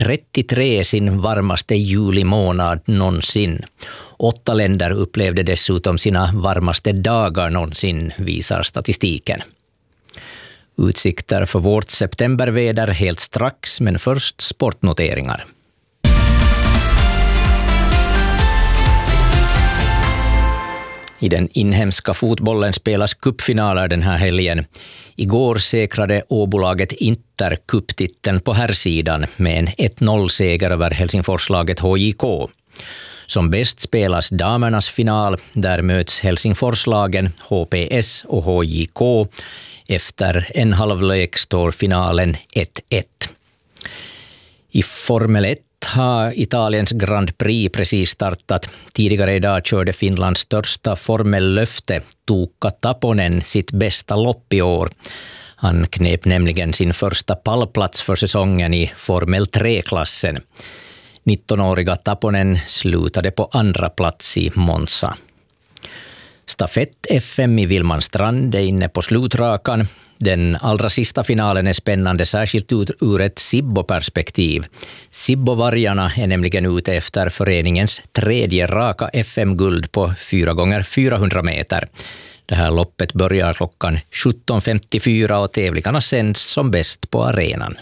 33 sin varmaste julimånad någonsin. 8 länder upplevde dessutom sina varmaste dagar någonsin, visar statistiken. Utsikter för vårt septemberväder helt strax, men först sportnoteringar. I den inhemska fotbollen spelas cupfinaler den här helgen. Igår säkrade Åbolaget Inter cuptiteln på herrsidan med en 1-0-seger över Helsingforslaget HJK. Som bäst spelas damernas final. Där möts Helsingforslagen, HPS och HJK. Efter en halvlek står finalen 1-1. I Formel 1 har Italiens Grand Prix precis startat. Tidigare idag körde Finlands största formellöfte, Tuukka Taponen, sitt bästa lopp i år. Han knep nämligen sin första pallplats för säsongen i Formel 3-klassen. 19-åriga Taponen slutade på andra plats i Monza. Stafett-FM i Vilmanstrand är inne på slutrakan. Den allra sista finalen är spännande, särskilt ur ett Sibbo-perspektiv. Sibbo-vargarna är nämligen ute efter föreningens 3:e raka FM-guld på 4x400 meter. Det här loppet börjar klockan 17.54 och tävlingarna sänds som bäst på arenan.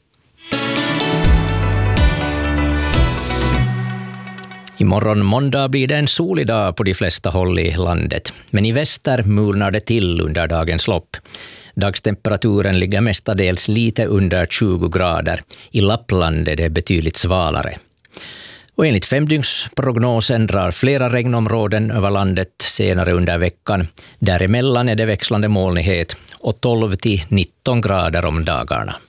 Imorgon måndag blir det en solig dag på de flesta håll i landet. Men i väster mulnar det till under dagens lopp. Dagstemperaturen ligger mestadels lite under 20 grader. I Lappland är det betydligt svalare. Och enligt femdygnsprognosen drar flera regnområden över landet senare under veckan. Däremellan är det växlande molnighet och 12 till 19 grader om dagarna.